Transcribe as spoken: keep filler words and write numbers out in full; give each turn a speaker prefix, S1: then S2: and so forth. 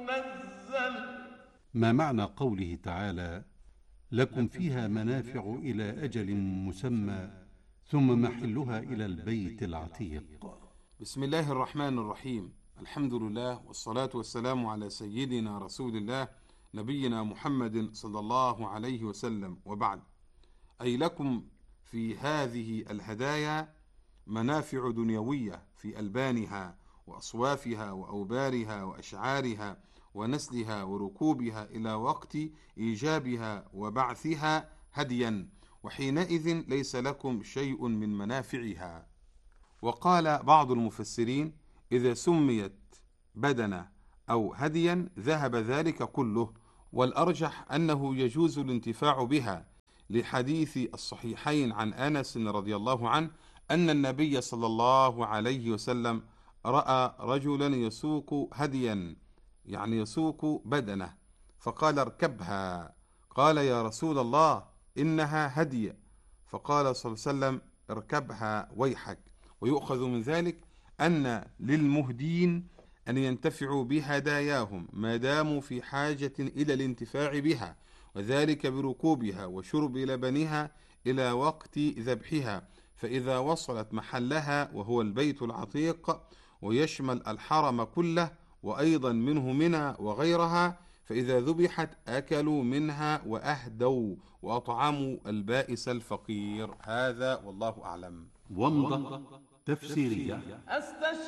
S1: منزل.
S2: ما معنى قوله تعالى: لكم فيها منافع إلى أجل مسمى ثم محلها إلى البيت العتيق؟
S3: بسم الله الرحمن الرحيم. الحمد لله والصلاة والسلام على سيدنا رسول الله نبينا محمد صلى الله عليه وسلم، وبعد. أي لكم في هذه الهدايا منافع دنيوية في ألبانها وأصوافها وأوبارها وأشعارها ونسلها وركوبها إلى وقت إيجابها وبعثها هديا، وحينئذ ليس لكم شيء من منافعها. وقال بعض المفسرين: إذا سميت بدنة أو هديا ذهب ذلك كله، والأرجح أنه يجوز الانتفاع بها، لحديث الصحيحين عن أنس رضي الله عنه أن النبي صلى الله عليه وسلم رأى رجلا يسوق هديا، يعني يسوق بدنة، فقال: اركبها. قال: يا رسول الله إنها هدي. فقال صلى الله عليه وسلم: اركبها ويحك. ويؤخذ من ذلك أن للمهدين أن ينتفعوا بهداياهم ما داموا في حاجة إلى الانتفاع بها، وذلك بركوبها وشرب لبنها إلى وقت ذبحها، فإذا وصلت محلها وهو البيت العتيق، ويشمل الحرم كله وأيضا منه منى وغيرها، فإذا ذبحت أكلوا منها وأهدوا وأطعموا البائس الفقير. هذا والله أعلم.
S2: ومضة تفسيرية.